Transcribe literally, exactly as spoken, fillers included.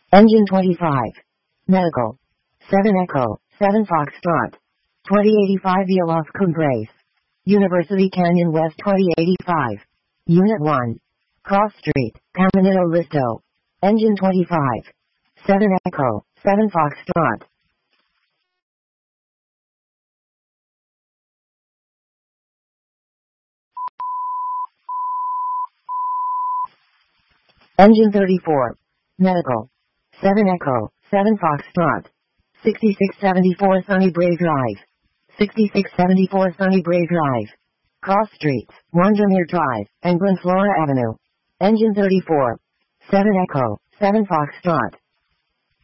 Engine twenty-five. Medical. seven Echo, seven Foxtrot. twenty eighty-five via Los Cumbres. University Canyon West twenty eighty-five. Unit one. Cross Street, Caminito Listo. Engine twenty-five. seven Echo, seven Foxtrot. Engine thirty-four. Medical. seven Echo, seven Foxtrot. sixty-six seventy-four Sunnybray Drive. sixty-six seventy-four Sunnybray Drive. Cross Streets, Windermere Drive, and Glenflora Avenue. Engine thirty-four. seven Echo, seven Foxtrot.